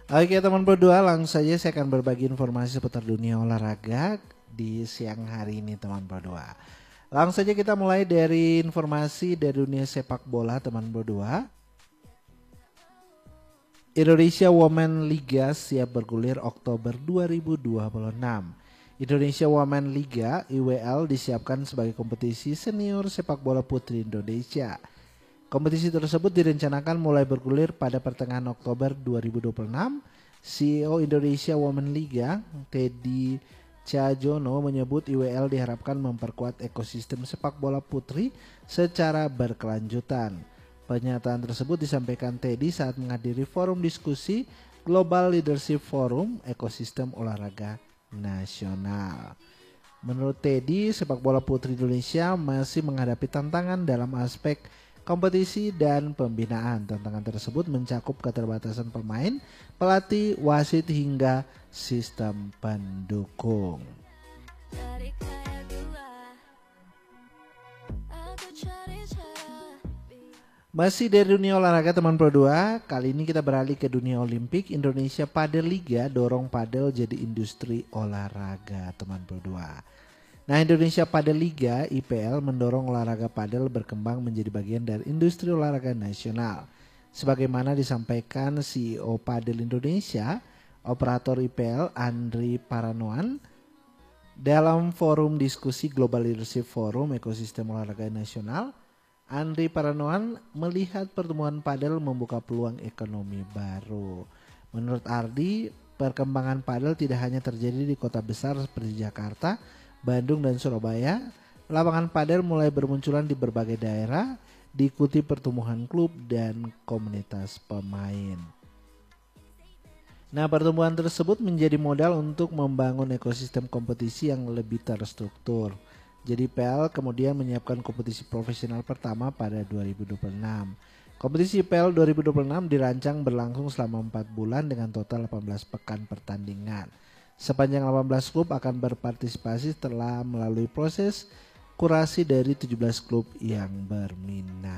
Oke teman berdua, langsung saja saya akan berbagi informasi seputar dunia olahraga di siang hari ini teman berdua. Langsung saja kita mulai dari informasi dari dunia sepak bola teman berdua. Indonesia Women Liga siap bergulir Oktober 2026. Indonesia Women Liga (IWL) disiapkan sebagai kompetisi senior sepak bola putri Indonesia. Kompetisi tersebut direncanakan mulai bergulir pada pertengahan Oktober 2026. CEO Indonesia Women Liga, Teddy Cajono, menyebut IWL diharapkan memperkuat ekosistem sepak bola putri secara berkelanjutan. Pernyataan tersebut disampaikan Teddy saat menghadiri forum diskusi Global Leadership Forum Ekosistem Olahraga Nasional. Menurut Teddy, sepak bola putri Indonesia masih menghadapi tantangan dalam aspek kompetisi dan pembinaan. Tantangan tersebut mencakup keterbatasan pemain, pelatih, wasit hingga sistem pendukung. Masih dari dunia olahraga teman Pro 2, kali ini kita beralih ke dunia Olimpik. Indonesia Padel Liga dorong padel jadi industri olahraga teman Pro 2. Nah, Indonesia Padel Liga (IPL) mendorong olahraga padel berkembang menjadi bagian dari industri olahraga nasional. Sebagaimana disampaikan CEO Padel Indonesia, operator IPL Andri Paranoan, dalam forum diskusi Global Leadership Forum Ekosistem Olahraga Nasional. Andri Paranoan melihat pertumbuhan padel membuka peluang ekonomi baru. Menurut Ardi, perkembangan padel tidak hanya terjadi di kota besar seperti Jakarta, Bandung, dan Surabaya. Lapangan padel mulai bermunculan di berbagai daerah, diikuti pertumbuhan klub dan komunitas pemain. Nah, pertumbuhan tersebut menjadi modal untuk membangun ekosistem kompetisi yang lebih terstruktur. Jadi IPL kemudian menyiapkan kompetisi profesional pertama pada 2026. Kompetisi IPL 2026 dirancang berlangsung selama 4 bulan dengan total 18 pekan pertandingan. Sepanjang 18 klub akan berpartisipasi setelah melalui proses kurasi dari 17 klub yang berminat.